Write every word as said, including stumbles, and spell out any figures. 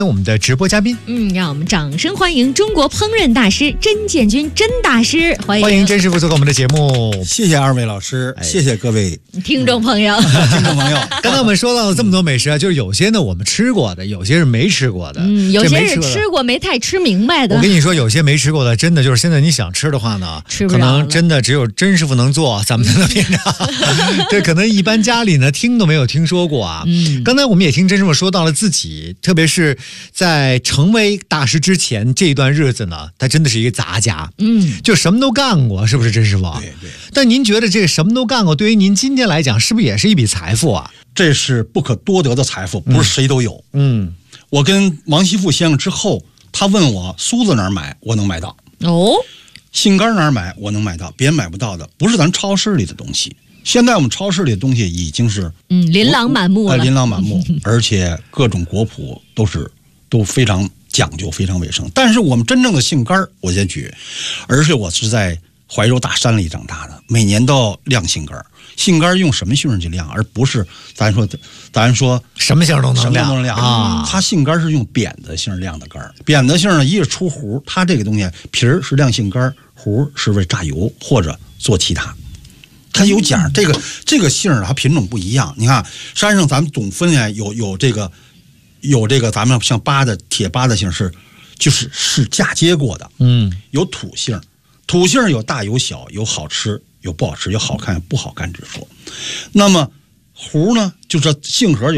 我们的直播嘉宾， 嗯，让我们掌声欢迎中国烹饪大师甄建军甄大师，欢迎欢迎甄师傅做客我们的节目。 谢谢二位老师，哎、谢谢各位听众朋友。 听众朋友， 刚才我们说到了这么多美食啊，就是有些呢我们吃过的，有些是没吃过的， 嗯，有些是吃过没太吃明白的。 我跟你说，有些没吃过的，真的就是现在你想吃的话呢， 吃不可能真的只有甄师傅能做，咱们才能品尝。这可能一般家里呢听都没有听说过啊。嗯，刚才我们也听甄师傅说到了自己，特别是在成为大师之前这一段日子呢，他真的是一个杂家，嗯，就什么都干过，是不是甄师傅？ 对对。 但您觉得这个什么都干过，对于您今天来讲，是不是也是一笔财富啊？ 这是不可多得的财富，不是谁都有。嗯，我跟王熙富先生之后，他问我酥子哪儿买，我能买到。哦，杏干哪儿买，我能买到，别人买不到的，不是咱超市里的东西。现在我们超市里的东西已经是嗯琳琅满目了， 琳琅满目，而且各种果脯都是都非常讲究，非常卫生。但是我们真正的杏干，我先举，而且我是在怀柔大山里长大的，每年都要晾杏干。杏干用什么杏仁去晾，而不是咱说咱说什么杏都能晾， 什么都能晾啊。它杏干是用扁的杏晾的干，扁的杏呢一是出核，它这个东西皮儿是晾杏干，核是为榨油或者做其他。它有讲这个这个杏它品种不一样。你看山上咱们总分呀，有有这个有这个咱们像八的铁八的杏是就是是嫁接过的，嗯，有土杏，土杏有大有小，有好吃有不好吃，有好看有不好看之说。那么核呢，就是杏核有